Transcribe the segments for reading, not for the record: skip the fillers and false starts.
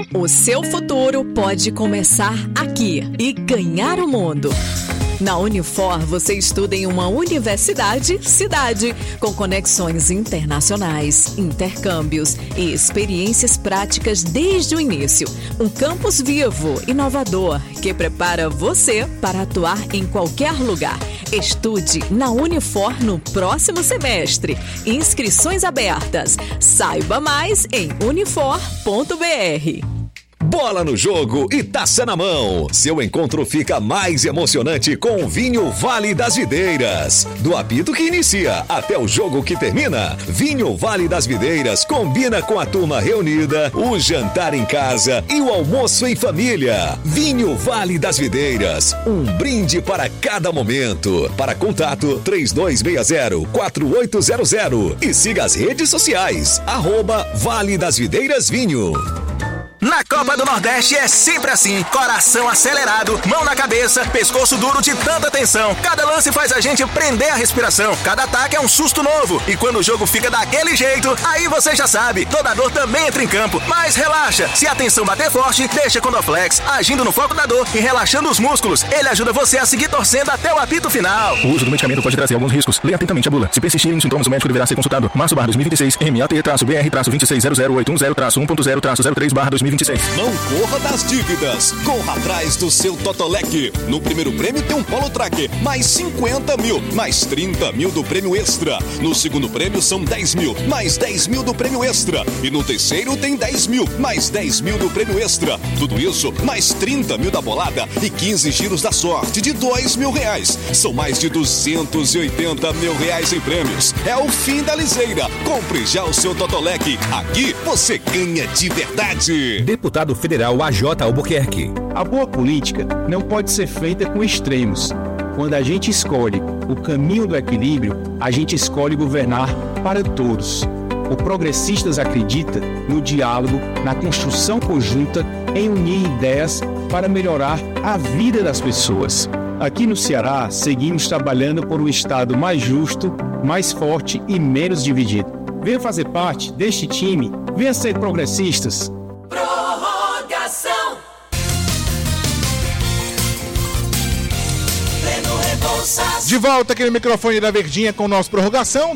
O seu futuro pode começar aqui e ganhar o mundo. Na Unifor, você estuda em uma universidade-cidade, com conexões internacionais, intercâmbios e experiências práticas desde o início. Um campus vivo, inovador, que prepara você para atuar em qualquer lugar. Estude na Unifor no próximo semestre. Inscrições abertas. Saiba mais em unifor.br. Bola no jogo e taça na mão. Seu encontro fica mais emocionante com o Vinho Vale das Videiras. Do apito que inicia até o jogo que termina, Vinho Vale das Videiras combina com a turma reunida, o jantar em casa e o almoço em família. Vinho Vale das Videiras, um brinde para cada momento. Para contato, 3260-4800 e siga as redes sociais, @Vale das Videiras Vinho. Na Copa do Nordeste é sempre assim, coração acelerado, mão na cabeça, pescoço duro de tanta tensão. Cada lance faz a gente prender a respiração, cada ataque é um susto novo. E quando o jogo fica daquele jeito, aí você já sabe, toda dor também entra em campo. Mas relaxa, se a tensão bater forte, deixa com o Dorflex, agindo no foco da dor e relaxando os músculos. Ele ajuda você a seguir torcendo até o apito final. O uso do medicamento pode trazer alguns riscos. Leia atentamente a bula. Se persistirem os sintomas, o médico deverá ser consultado. Março/2026, MAT-BR-26810-1.0-1.0-03/2026. Não corra das dívidas. Corra atrás do seu Totolec. No primeiro prêmio tem um Polo Track, mais 50 mil, mais 30 mil do prêmio extra. No segundo prêmio são 10 mil, mais 10 mil do prêmio extra. E no terceiro tem 10 mil, mais 10 mil do prêmio extra. Tudo isso, mais 30 mil da bolada e 15 giros da sorte de R$2.000. São mais de R$280 mil em prêmios. É o fim da liseira. Compre já o seu Totolec. Aqui você ganha de verdade. Deputado Federal AJ Albuquerque. A boa política não pode ser feita com extremos. Quando a gente escolhe o caminho do equilíbrio, a gente escolhe governar para todos. O Progressistas acredita no diálogo, na construção conjunta, em unir ideias para melhorar a vida das pessoas. Aqui no Ceará, seguimos trabalhando por um Estado mais justo, mais forte e menos dividido. Venha fazer parte deste time, venha ser progressistas. De volta aqui no microfone da Verdinha com o nosso prorrogação,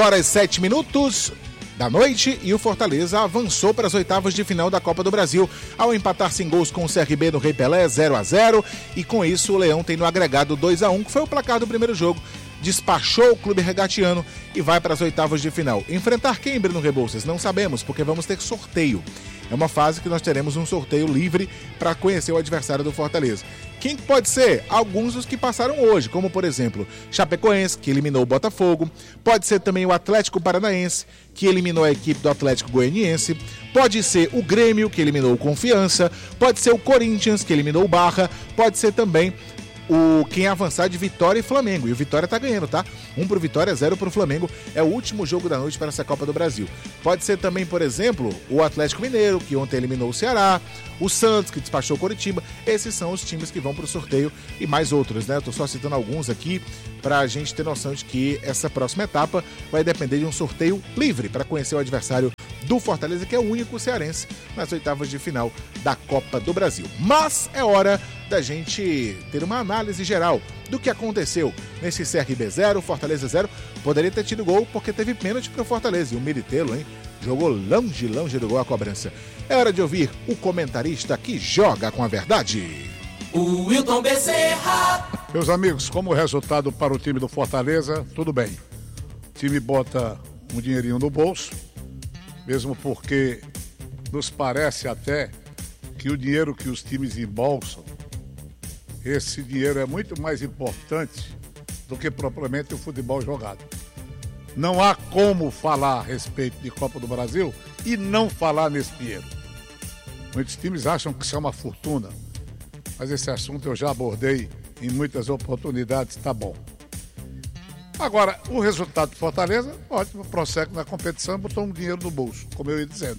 10h07 da noite, e o Fortaleza avançou para as oitavas de final da Copa do Brasil ao empatar sem gols com o CRB no Rei Pelé, 0-0, e com isso o Leão tem no agregado 2-1, que foi o placar do primeiro jogo. Despachou o clube regatiano e vai para as oitavas de final. Enfrentar quem, Breno Rebouças? Não sabemos, porque vamos ter sorteio. É uma fase que nós teremos um sorteio livre para conhecer o adversário do Fortaleza. Quem pode ser? Alguns dos que passaram hoje, como por exemplo, Chapecoense, que eliminou o Botafogo. Pode ser também o Atlético Paranaense, que eliminou a equipe do Atlético Goianiense. Pode ser o Grêmio, que eliminou o Confiança. Pode ser o Corinthians, que eliminou o Barra. Pode ser também quem avançar de Vitória e Flamengo. E o Vitória tá ganhando, tá? 1 pro Vitória, 0 pro Flamengo. É o último jogo da noite para essa Copa do Brasil. Pode ser também, por exemplo, o Atlético Mineiro, que ontem eliminou o Ceará. O Santos, que despachou o Coritiba. Esses são os times que vão pro sorteio e mais outros, né? Eu tô só citando alguns aqui pra gente ter noção de que essa próxima etapa vai depender de um sorteio livre para conhecer o adversário do Fortaleza, que é o único cearense nas oitavas de final da Copa do Brasil. Mas é hora da gente ter uma análise geral do que aconteceu nesse CRB 0, Fortaleza 0. Poderia ter tido gol porque teve pênalti pro Fortaleza. E o Militelo, hein? Jogou longe do gol a cobrança. É hora de ouvir o comentarista que joga com a verdade. O Wilton Bezerra. Meus amigos, como resultado para o time do Fortaleza, tudo bem. O time bota um dinheirinho no bolso, mesmo porque nos parece até que o dinheiro que os times embolsam, esse dinheiro é muito mais importante do que propriamente o futebol jogado. Não há como falar a respeito de Copa do Brasil e não falar nesse dinheiro. Muitos times acham que isso é uma fortuna, mas esse assunto eu já abordei em muitas oportunidades, tá bom. Agora, o resultado do Fortaleza, ótimo, prossegue na competição, botou um dinheiro no bolso, como eu ia dizendo.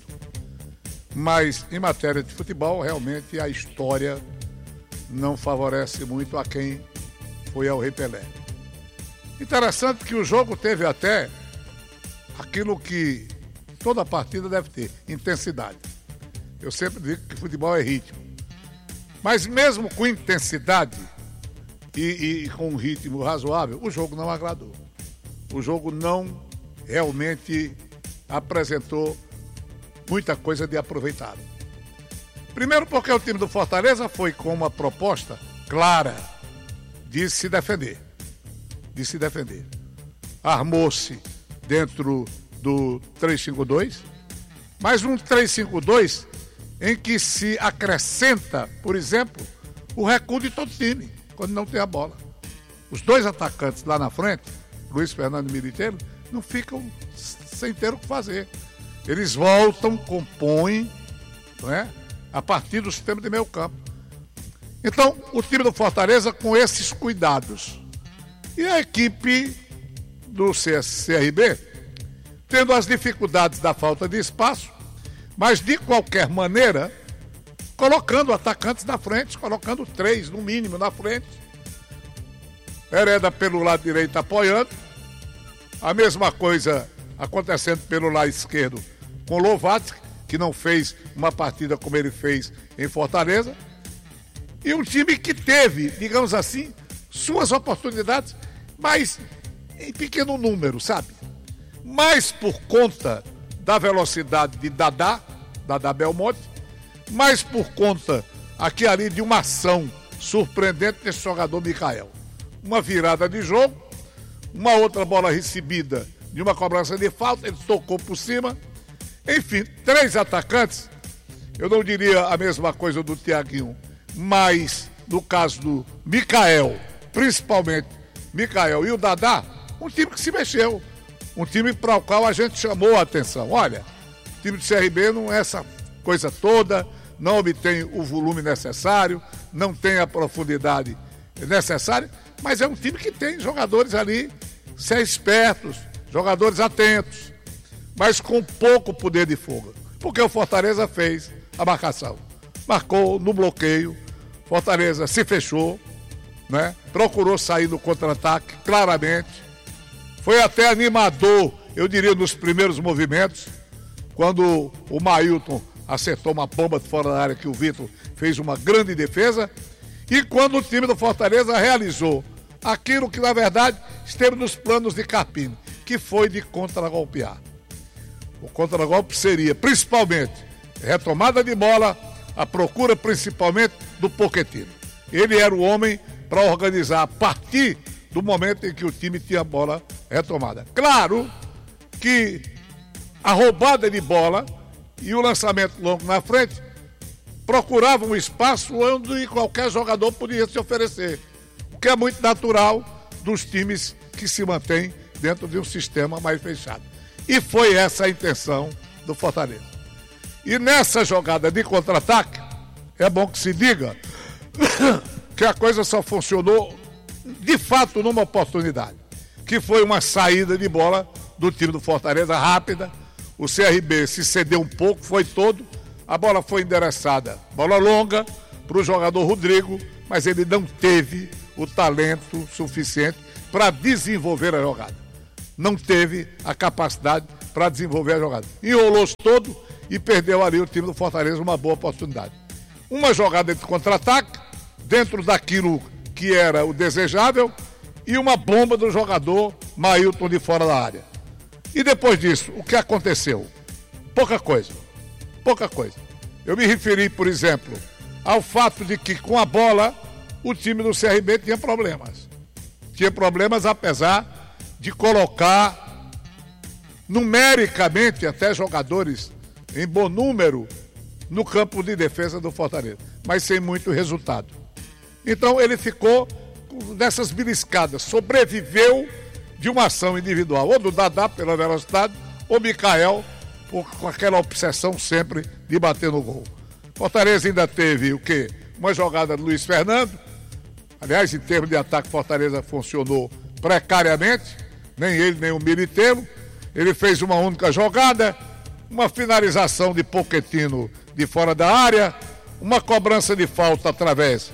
Mas, em matéria de futebol, realmente a história não favorece muito a quem foi ao Rei Pelé. Interessante que o jogo teve até aquilo que toda partida deve ter, intensidade. Eu sempre digo que futebol é ritmo. Mas mesmo com intensidade e com um ritmo razoável, o jogo não agradou. O jogo não realmente apresentou muita coisa de aproveitável. Primeiro porque o time do Fortaleza foi com uma proposta clara de se defender. Armou-se dentro do 3-5-2, mas um 3-5-2 em que se acrescenta, por exemplo, o recuo de todo time, quando não tem a bola. Os dois atacantes lá na frente, Luiz Fernando e Militeiro, não ficam sem ter o que fazer. Eles voltam, compõem, não é? A partir do sistema de meio campo. Então, o time do Fortaleza com esses cuidados. E a equipe do CRB, tendo as dificuldades da falta de espaço, mas de qualquer maneira, colocando atacantes na frente, colocando 3 no mínimo na frente. Hereda pelo lado direito apoiando. A mesma coisa acontecendo pelo lado esquerdo com Lovatsky, que não fez uma partida como ele fez em Fortaleza. E um time que teve, digamos assim, suas oportunidades, mas em pequeno número, sabe? Mais por conta da velocidade de Dadá Belmonte, mais por conta aqui ali de uma ação surpreendente desse jogador Michael. Uma virada de jogo, uma outra bola recebida de uma cobrança de falta, ele tocou por cima. Enfim, 3 atacantes, eu não diria a mesma coisa do Thiaguinho, mas no caso do Michael, principalmente Michael e o Dadá, um time que se mexeu, um time para o qual a gente chamou a atenção. Olha, o time do CRB não é essa coisa toda, não obtém o volume necessário, não tem a profundidade necessária, mas é um time que tem jogadores ali, espertos, jogadores atentos, mas com pouco poder de fuga. Porque o Fortaleza fez a marcação. Marcou no bloqueio, Fortaleza se fechou, né? Procurou sair no contra-ataque, claramente. Foi até animador, eu diria, nos primeiros movimentos, quando o Mailton acertou uma bomba de fora da área que o Vitor fez uma grande defesa, e quando o time do Fortaleza realizou aquilo que, na verdade, esteve nos planos de Carpini, que foi de contragolpear. O contragolpe seria, principalmente, retomada de bola, a procura principalmente do Pochettino. Ele era o homem para organizar a partir do momento em que o time tinha a bola retomada. Claro que a roubada de bola e o lançamento longo na frente procuravam um espaço onde qualquer jogador podia se oferecer, o que é muito natural dos times que se mantêm dentro de um sistema mais fechado. E foi essa a intenção do Fortaleza. E nessa jogada de contra-ataque, é bom que se diga que a coisa só funcionou de fato numa oportunidade, que foi uma saída de bola do time do Fortaleza rápida. O CRB se cedeu um pouco, foi todo, a bola foi endereçada, bola longa para o jogador Rodrigo, mas ele não teve o talento suficiente para desenvolver a jogada. Não teve a capacidade para desenvolver a jogada. Enrolou-se todo e perdeu ali o time do Fortaleza uma boa oportunidade. Uma jogada de contra-ataque, dentro daquilo que era o desejável, e uma bomba do jogador Mailton de fora da área. E depois disso, o que aconteceu? Pouca coisa. Eu me referi, por exemplo, ao fato de que com a bola o time do CRB tinha problemas. Tinha problemas apesar de colocar numericamente até jogadores em bom número no campo de defesa do Fortaleza, mas sem muito resultado. Então ele ficou nessas beliscadas, sobreviveu de uma ação individual, ou do Dadá pela velocidade, ou Michael com aquela obsessão sempre de bater no gol. Fortaleza ainda teve o quê? Uma jogada do Luiz Fernando. Aliás, em termos de ataque, Fortaleza funcionou precariamente, nem ele nem o Militeiro. Ele fez uma única jogada, uma finalização de Pochettino de fora da área, uma cobrança de falta através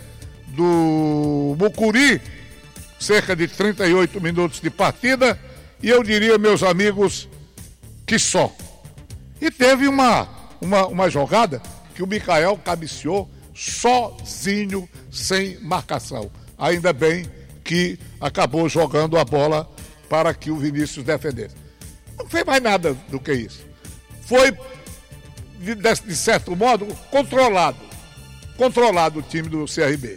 do Mucuri, cerca de 38 minutos de partida, e eu diria, meus amigos, que só. E teve uma jogada que o Micael cabeceou sozinho, sem marcação. Ainda bem que acabou jogando a bola para que o Vinícius defendesse. Não fez mais nada do que isso. Foi, de certo modo, controlado o time do CRB.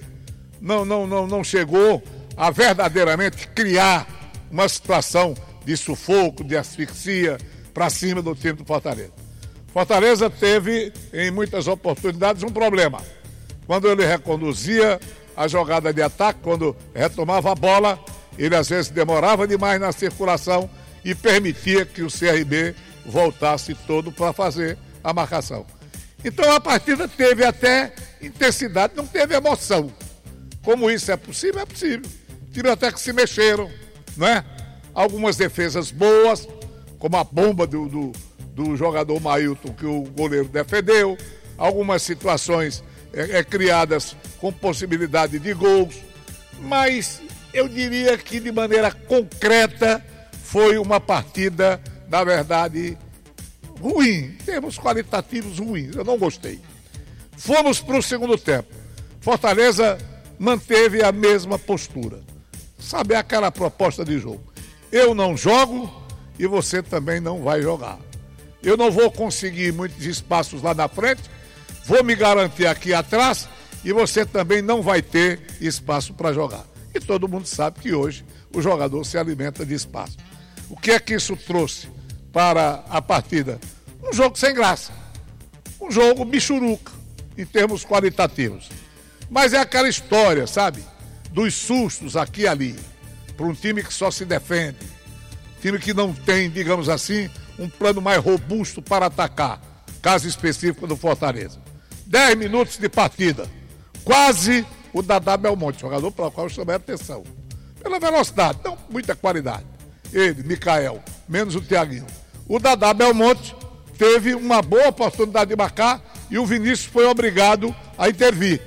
Não chegou a verdadeiramente criar uma situação de sufoco, de asfixia para cima do time do Fortaleza. Fortaleza teve, em muitas oportunidades, um problema. Quando ele reconduzia a jogada de ataque, quando retomava a bola, ele às vezes demorava demais na circulação e permitia que o CRB voltasse todo para fazer a marcação. Então a partida teve até intensidade, não teve emoção. Como isso é possível, é possível. Times até que se mexeram, não é? Algumas defesas boas, como a bomba do jogador Mailton, que o goleiro defendeu. Algumas situações criadas com possibilidade de gols. Mas eu diria que de maneira concreta foi uma partida, na verdade, ruim. Em termos qualitativos ruins, eu não gostei. Fomos para o segundo tempo. Fortaleza manteve a mesma postura. Sabe aquela proposta de jogo? Eu não jogo e você também não vai jogar. Eu não vou conseguir muitos espaços lá na frente, vou me garantir aqui atrás e você também não vai ter espaço para jogar. E todo mundo sabe que hoje o jogador se alimenta de espaço. O que é que isso trouxe para a partida? Um jogo sem graça. Um jogo michuruca, em termos qualitativos. Mas é aquela história, sabe? Dos sustos aqui e ali. Para um time que só se defende. Time que não tem, digamos assim, um plano mais robusto para atacar. Caso específico do Fortaleza. 10 minutos de partida. Quase o Dadá Belmonte, jogador para o qual eu chamei a atenção. Pela velocidade, não muita qualidade. Ele, Micael, menos o Thiaguinho. O Dadá Belmonte teve uma boa oportunidade de marcar e o Vinícius foi obrigado a intervir.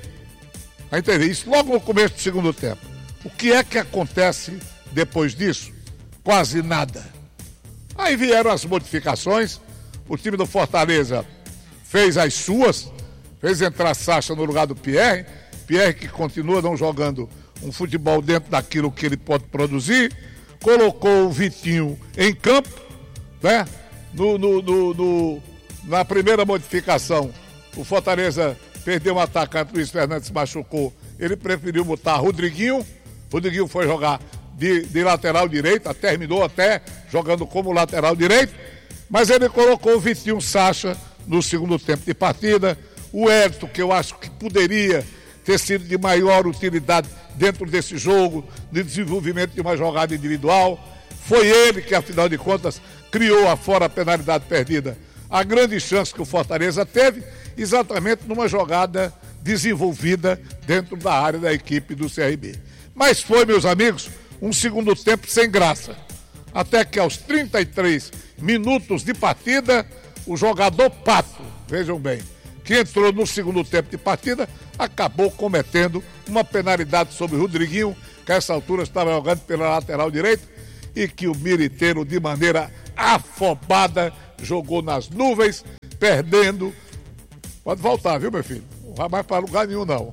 Isso logo no começo do segundo tempo. O que é que acontece depois disso? Quase nada. Aí vieram as modificações, o time do Fortaleza fez as suas, fez entrar Sacha no lugar do Pierre que continua não jogando um futebol dentro daquilo que ele pode produzir, colocou o Vitinho em campo, né? Na primeira modificação, o Fortaleza perdeu um atacante, Luiz Fernandes machucou, ele preferiu botar Rodriguinho foi jogar de lateral direito, terminou até jogando como lateral direito, mas ele colocou o Vitinho Sacha no segundo tempo de partida, o Everton, que eu acho que poderia ter sido de maior utilidade dentro desse jogo, de desenvolvimento de uma jogada individual, foi ele que, afinal de contas, criou afora a penalidade perdida. A grande chance que o Fortaleza teve, exatamente numa jogada desenvolvida dentro da área da equipe do CRB. Mas foi, meus amigos, um segundo tempo sem graça. Até que aos 33 minutos de partida, o jogador Pato, vejam bem, que entrou no segundo tempo de partida, acabou cometendo uma penalidade sobre o Rodriguinho, que a essa altura estava jogando pela lateral direita, e que o Militeiro, de maneira afobada, jogou nas nuvens, perdendo. Pode voltar, viu, meu filho? Não vai mais para lugar nenhum, não.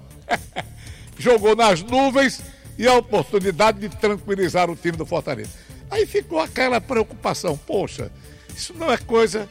Jogou nas nuvens e a oportunidade de tranquilizar o time do Fortaleza. Aí ficou aquela preocupação. Poxa, isso não é coisa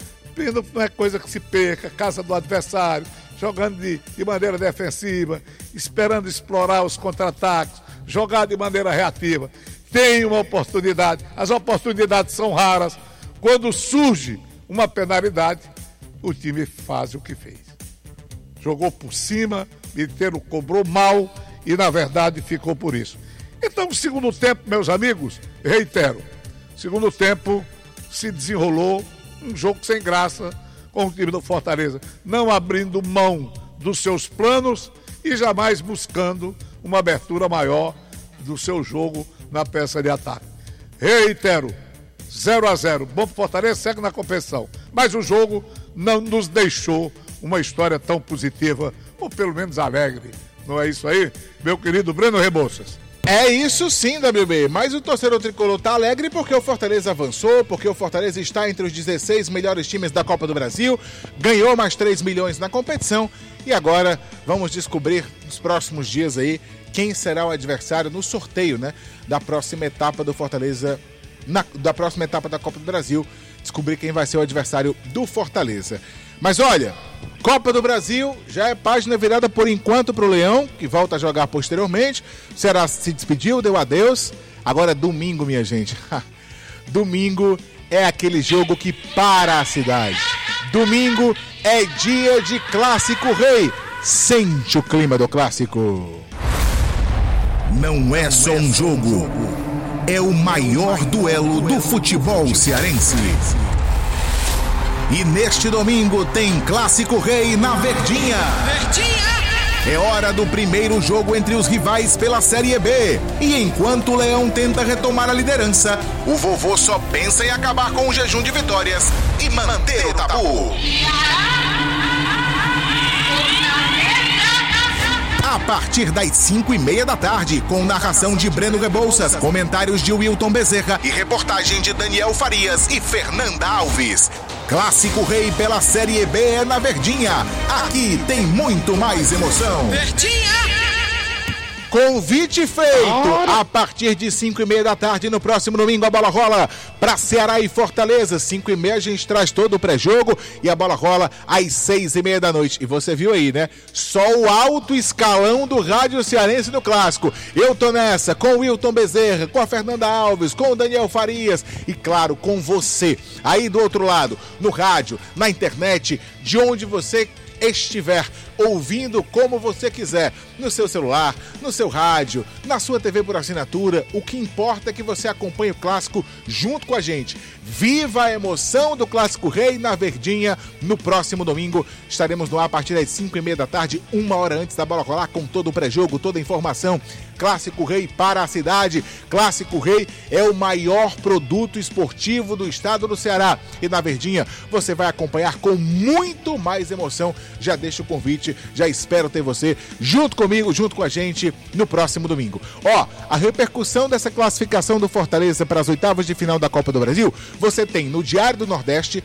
que se perca, casa do adversário, jogando de maneira defensiva, esperando explorar os contra-ataques, jogar de maneira reativa. Tem uma oportunidade, as oportunidades são raras. Quando surge uma penalidade, o time faz o que fez. Jogou por cima, o Militeiro cobrou mal e, na verdade, ficou por isso. Então, o segundo tempo, meus amigos, reitero, segundo tempo se desenrolou um jogo sem graça com o time do Fortaleza, não abrindo mão dos seus planos e jamais buscando uma abertura maior do seu jogo na peça de ataque. Reitero, 0-0, bom pro Fortaleza, segue na competição, mas o jogo não nos deixou uma história tão positiva, ou pelo menos alegre. Não é isso aí, meu querido Breno Rebouças? É isso sim, WB, mas o torcedor tricolor tá alegre porque o Fortaleza avançou, porque o Fortaleza está entre os 16 melhores times da Copa do Brasil, ganhou mais 3 milhões na competição e agora vamos descobrir nos próximos dias aí quem será o adversário no sorteio, né, da próxima etapa do Fortaleza, da próxima etapa da Copa do Brasil, descobrir quem vai ser o adversário do Fortaleza. Mas olha, Copa do Brasil já é página virada por enquanto para o Leão, que volta a jogar posteriormente. O Ceará se despediu, deu adeus. Agora é domingo, minha gente. Domingo é aquele jogo que para a cidade. Domingo é dia de Clássico Rei. Sente o clima do clássico. Não é só um jogo, é o maior duelo do futebol cearense. E neste domingo tem Clássico Rei na Verdinha. É hora do primeiro jogo entre os rivais pela Série B. E enquanto o Leão tenta retomar a liderança, o vovô só pensa em acabar com o jejum de vitórias e manter o tabu. A partir das 5:30 da tarde, com narração de Breno Rebouças, comentários de Wilton Bezerra e reportagem de Daniel Farias e Fernanda Alves. Clássico Rei pela Série B é na Verdinha. Aqui tem muito mais emoção. Verdinha! Convite feito! A partir de 5:30 da tarde, no próximo domingo, a bola rola para Ceará e Fortaleza. 5:30 a gente traz todo o pré-jogo e a bola rola às 6:30 da noite. E você viu aí, né? Só o alto escalão do rádio cearense no Clássico. Eu tô nessa com o Wilton Bezerra, com a Fernanda Alves, com o Daniel Farias e, claro, com você. Aí do outro lado, no rádio, na internet, de onde você estiver ouvindo como você quiser, no seu celular, no seu rádio, na sua TV por assinatura, o que importa é que você acompanhe o Clássico junto com a gente. Viva a emoção do Clássico Rei na Verdinha. No próximo domingo estaremos no ar a partir das 5:30 da tarde, 1 hora antes da bola rolar, com todo o pré-jogo, toda a informação. Clássico Rei para a cidade. Clássico Rei é o maior produto esportivo do estado do Ceará. E na Verdinha você vai acompanhar com muito mais emoção. Já deixo o convite, já espero ter você junto comigo, junto com a gente no próximo domingo. Ó, a repercussão dessa classificação do Fortaleza para as oitavas de final da Copa do Brasil, você tem no Diário do Nordeste,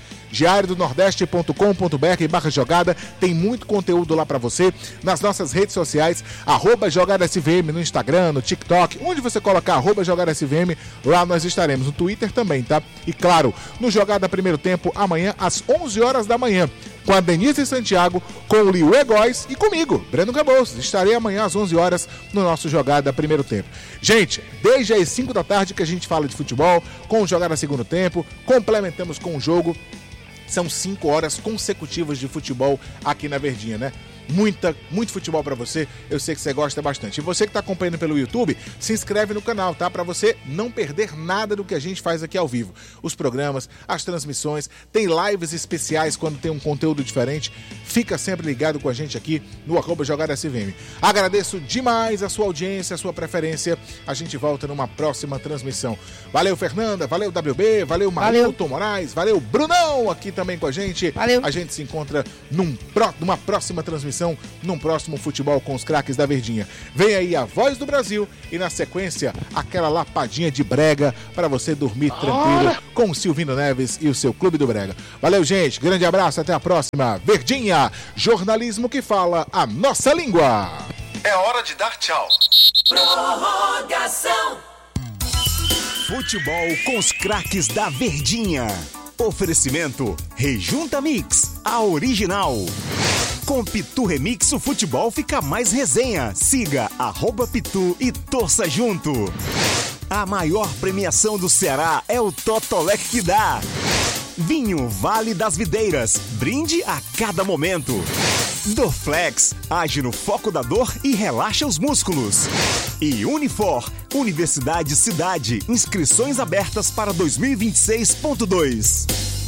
diariodonordeste.com.br/jogada, tem muito conteúdo lá para você, nas nossas redes sociais, @JogadaSVM no Instagram, no TikTok, onde você colocar @JogadaSVM, lá nós estaremos, no Twitter também, tá? E claro, no Jogada Primeiro Tempo, amanhã às 11 horas da manhã, com a Denise Santiago, com o Liu Egóis e comigo, Breno Rebouças. Estarei amanhã às 11 horas no nosso Jogada Primeiro Tempo. Gente, desde as 5 da tarde que a gente fala de futebol, com o Jogada Segundo Tempo, complementamos com o jogo. São 5 horas consecutivas de futebol aqui na Verdinha, né? Muito futebol pra você, eu sei que você gosta bastante. E você que tá acompanhando pelo YouTube, se inscreve no canal, tá? Pra você não perder nada do que a gente faz aqui ao vivo. Os programas, as transmissões, tem lives especiais quando tem um conteúdo diferente. Fica sempre ligado com a gente aqui no @JogadaSVM. Agradeço demais a sua audiência, a sua preferência. A gente volta numa próxima transmissão. Valeu, Fernanda, valeu, WB, valeu, Marilton Moraes, valeu, Brunão, aqui também com a gente. Valeu. A gente se encontra numa próxima transmissão, num próximo Futebol com os Craques da Verdinha. Vem aí a Voz do Brasil e na sequência aquela lapadinha de brega para você dormir tranquilo com o Silvino Neves e o seu Clube do Brega. Valeu, gente, grande abraço, até a próxima. Verdinha, jornalismo que fala a nossa língua. É hora de dar tchau. Prorrogação. Futebol com os Craques da Verdinha. Oferecimento Rejunta Mix, a original. Com Pitu Remix, o futebol fica mais resenha. Siga @Pitu e torça junto. A maior premiação do Ceará é o Totolec que dá. Vinho Vale das Videiras, brinde a cada momento. Dorflex, age no foco da dor e relaxa os músculos. E Unifor, Universidade Cidade, inscrições abertas para 2026.2.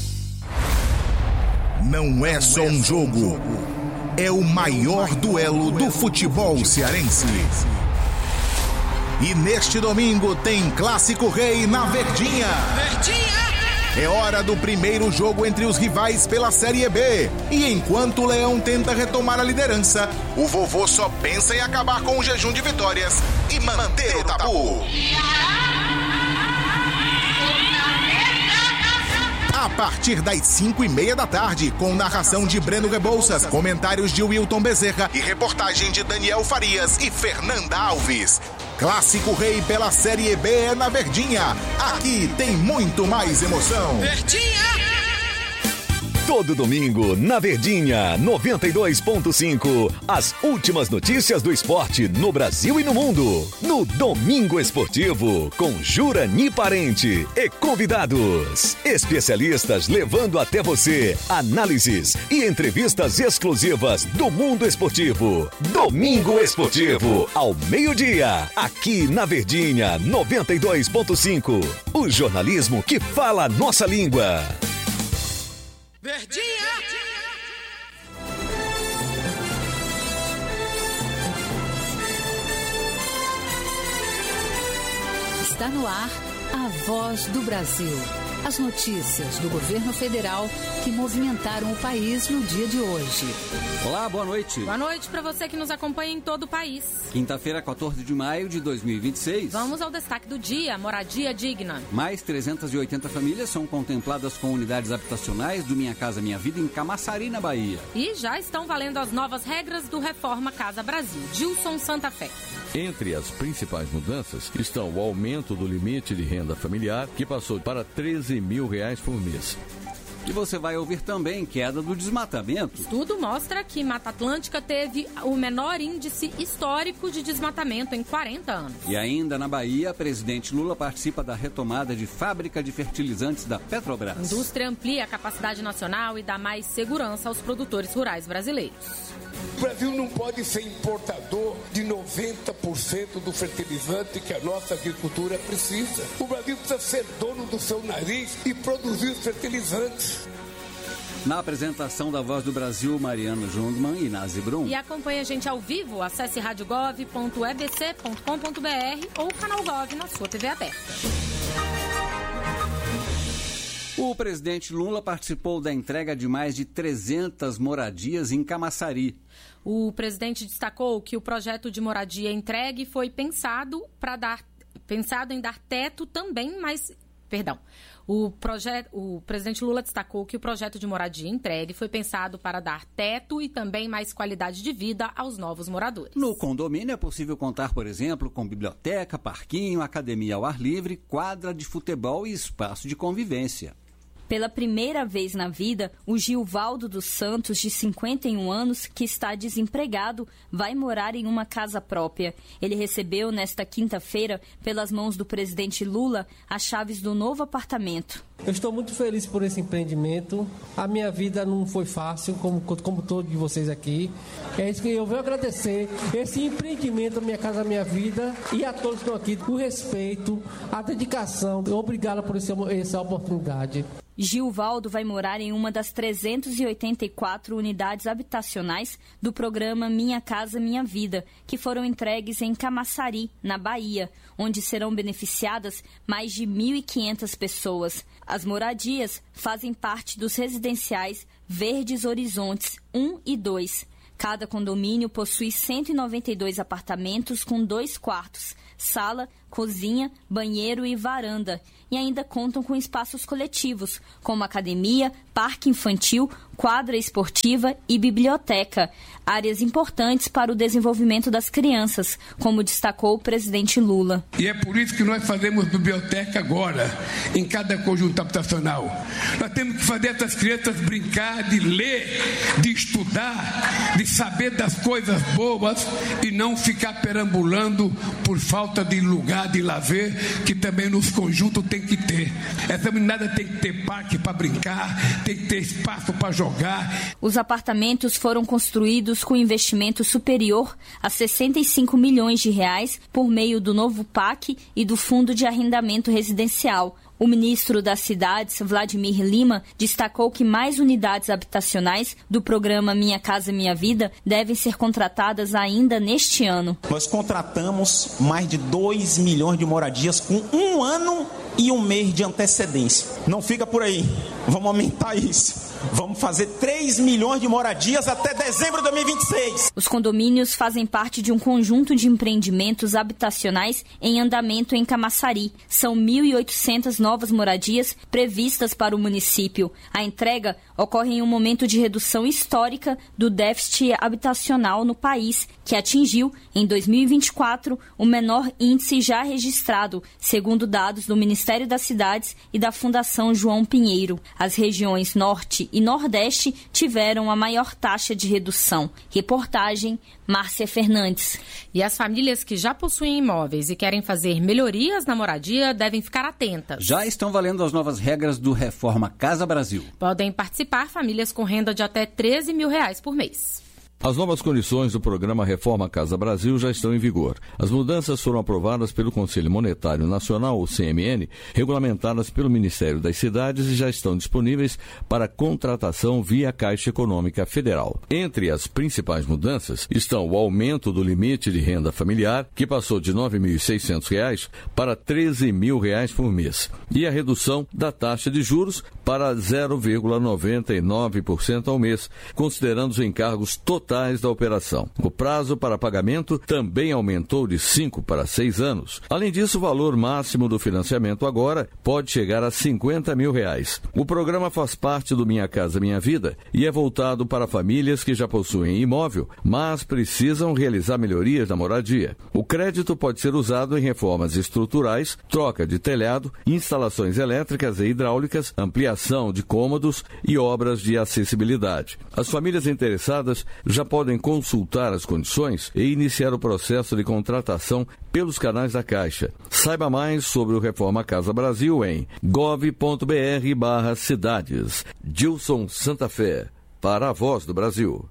Não é só um jogo, é o maior duelo do futebol cearense. E neste domingo tem Clássico Rei na Verdinha. É hora do primeiro jogo entre os rivais pela Série B. E enquanto o Leão tenta retomar a liderança, o vovô só pensa em acabar com o jejum de vitórias e manter o tabu. A partir das 5:30 da tarde, com narração de Breno Rebouças, comentários de Wilton Bezerra e reportagem de Daniel Farias e Fernanda Alves. Clássico Rei pela Série B é na Verdinha. Aqui tem muito mais emoção. Verdinha! Todo domingo, na Verdinha 92.5, as últimas notícias do esporte no Brasil e no mundo. No Domingo Esportivo, com Jurani Parente e convidados. Especialistas levando até você análises e entrevistas exclusivas do mundo esportivo. Domingo Esportivo, ao meio-dia, aqui na Verdinha 92.5. O jornalismo que fala a nossa língua. Verdinha! Está no ar a Voz do Brasil. As notícias do governo federal que movimentaram o país no dia de hoje. Olá, boa noite. Boa noite para você que nos acompanha em todo o país. Quinta-feira, 14 de maio de 2026. Vamos ao destaque do dia, moradia digna. Mais 380 famílias são contempladas com unidades habitacionais do Minha Casa Minha Vida em Camaçari, na Bahia. E já estão valendo as novas regras do Reforma Casa Brasil. Gilson Santa Fé. Entre as principais mudanças estão o aumento do limite de renda familiar, que passou para R$13 mil por mês. E você vai ouvir também queda do desmatamento. Estudo mostra que Mata Atlântica teve o menor índice histórico de desmatamento em 40 anos. E ainda na Bahia, presidente Lula participa da retomada de fábrica de fertilizantes da Petrobras. A indústria amplia a capacidade nacional e dá mais segurança aos produtores rurais brasileiros. O Brasil não pode ser importador de 90% do fertilizante que a nossa agricultura precisa. O Brasil precisa ser dono do seu nariz e produzir os fertilizantes. Na apresentação da Voz do Brasil, Mariano Jungmann e Nazi Brum. E acompanhe a gente ao vivo, acesse radiogov.ebc.com.br ou o canal Gov na sua TV aberta. O presidente Lula participou da entrega de mais de 300 moradias em Camaçari. O presidente destacou que o projeto de moradia entregue foi pensado em dar teto também, O presidente Lula destacou que o projeto de moradia entregue foi pensado para dar teto e também mais qualidade de vida aos novos moradores. No condomínio é possível contar, por exemplo, com biblioteca, parquinho, academia ao ar livre, quadra de futebol e espaço de convivência. Pela primeira vez na vida, o Gilvaldo dos Santos, de 51 anos, que está desempregado, vai morar em uma casa própria. Ele recebeu, nesta quinta-feira, pelas mãos do presidente Lula, as chaves do novo apartamento. Eu estou muito feliz por esse empreendimento. A minha vida não foi fácil, como todos de vocês aqui. É isso que eu venho agradecer, esse empreendimento, Minha Casa Minha Vida, e a todos que estão aqui, o respeito, a dedicação. Obrigado por essa oportunidade. Gilvaldo vai morar em uma das 384 unidades habitacionais do programa Minha Casa Minha Vida, que foram entregues em Camaçari, na Bahia, onde serão beneficiadas mais de 1.500 pessoas. As moradias fazem parte dos residenciais Verdes Horizontes 1 e 2. Cada condomínio possui 192 apartamentos com 2 quartos, sala, cozinha, banheiro e varanda. E ainda contam com espaços coletivos, como academia, parque infantil, quadra esportiva e biblioteca. Áreas importantes para o desenvolvimento das crianças, como destacou o presidente Lula. E é por isso que nós fazemos biblioteca agora, em cada conjunto habitacional. Nós temos que fazer essas crianças brincar, de ler, de estudar, de saber das coisas boas e não ficar perambulando por falta de lugar de lazer, que também nos conjuntos tem que ter. Essa meninada tem que ter parque para brincar, tem que ter espaço para jogar. Os apartamentos foram construídos com investimento superior a 65 milhões de reais por meio do novo PAC e do Fundo de Arrendamento Residencial. O ministro das Cidades, Vladimir Lima, destacou que mais unidades habitacionais do programa Minha Casa Minha Vida devem ser contratadas ainda neste ano. Nós contratamos mais de 2 milhões de moradias com um ano e 1 mês de antecedência. Não fica por aí, vamos aumentar isso. Vamos fazer 3 milhões de moradias até dezembro de 2026. Os condomínios fazem parte de um conjunto de empreendimentos habitacionais em andamento em Camaçari. São 1.800 novas moradias previstas para o município. A entrega ocorre em um momento de redução histórica do déficit habitacional no país, que atingiu, em 2024, o menor índice já registrado, segundo dados do Ministério das Cidades e da Fundação João Pinheiro. As regiões Norte e Nordeste tiveram a maior taxa de redução. Reportagem, Márcia Fernandes. E as famílias que já possuem imóveis e querem fazer melhorias na moradia devem ficar atentas. Já estão valendo as novas regras do Reforma Casa Brasil. Podem participar famílias com renda de até R$13 mil por mês. As novas condições do programa Reforma Casa Brasil já estão em vigor. As mudanças foram aprovadas pelo Conselho Monetário Nacional, o CMN, regulamentadas pelo Ministério das Cidades e já estão disponíveis para contratação via Caixa Econômica Federal. Entre as principais mudanças estão o aumento do limite de renda familiar, que passou de R$ 9.600 para R$ 13 mil por mês, e a redução da taxa de juros para 0,99% ao mês, considerando os encargos totais da operação. O prazo para pagamento também aumentou de 5 para 6 anos. Além disso, o valor máximo do financiamento agora pode chegar a R$ 50 mil. O programa faz parte do Minha Casa Minha Vida e é voltado para famílias que já possuem imóvel, mas precisam realizar melhorias na moradia. O crédito pode ser usado em reformas estruturais, troca de telhado, instalações elétricas e hidráulicas, ampliação de cômodos e obras de acessibilidade. As famílias interessadas já podem consultar as condições e iniciar o processo de contratação pelos canais da Caixa. Saiba mais sobre o Reforma Casa Brasil em gov.br/cidades. Gilson Santa Fé, para a Voz do Brasil.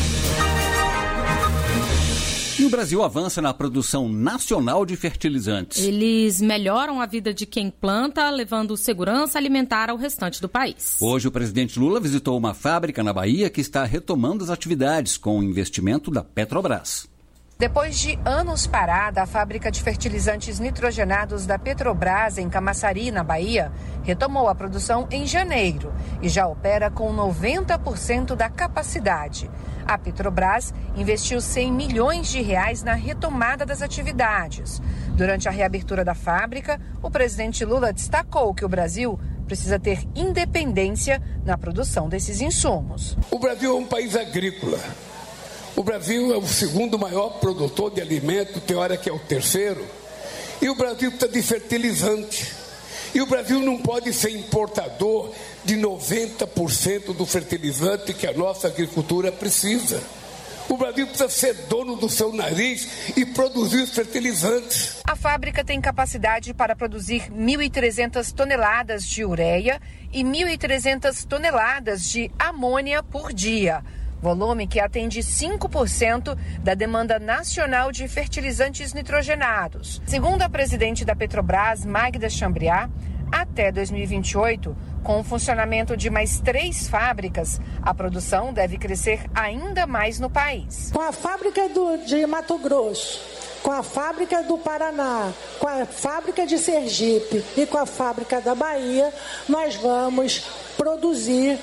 E o Brasil avança na produção nacional de fertilizantes. Eles melhoram a vida de quem planta, levando segurança alimentar ao restante do país. Hoje, o presidente Lula visitou uma fábrica na Bahia que está retomando as atividades com o investimento da Petrobras. Depois de anos parada, a fábrica de fertilizantes nitrogenados da Petrobras, em Camaçari, na Bahia, retomou a produção em janeiro e já opera com 90% da capacidade. A Petrobras investiu R$100 milhões na retomada das atividades. Durante a reabertura da fábrica, o presidente Lula destacou que o Brasil precisa ter independência na produção desses insumos. O Brasil é um país agrícola. O Brasil é o segundo maior produtor de alimento, tem hora que é o terceiro. E o Brasil precisa de fertilizante. E o Brasil não pode ser importador de 90% do fertilizante que a nossa agricultura precisa. O Brasil precisa ser dono do seu nariz e produzir fertilizantes. A fábrica tem capacidade para produzir 1.300 toneladas de ureia e 1.300 toneladas de amônia por dia. Volume que atende 5% da demanda nacional de fertilizantes nitrogenados. Segundo a presidente da Petrobras, Magda Chambriard, até 2028, com o funcionamento de mais 3 fábricas, a produção deve crescer ainda mais no país. Com a fábrica de Mato Grosso, com a fábrica do Paraná, com a fábrica de Sergipe e com a fábrica da Bahia, nós vamos produzir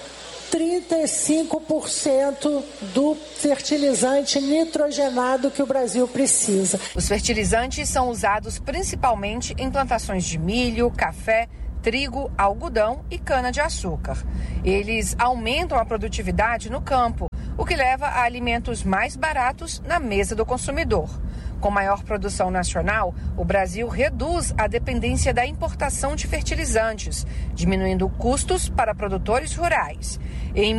35% do fertilizante nitrogenado que o Brasil precisa. Os fertilizantes são usados principalmente em plantações de milho, café, trigo, algodão e cana-de-açúcar. Eles aumentam a produtividade no campo, o que leva a alimentos mais baratos na mesa do consumidor. Com maior produção nacional, o Brasil reduz a dependência da importação de fertilizantes, diminuindo custos para produtores rurais. Em